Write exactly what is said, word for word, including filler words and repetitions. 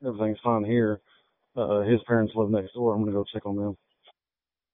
everything's fine here. Uh, his parents live next door. I'm gonna go check on them.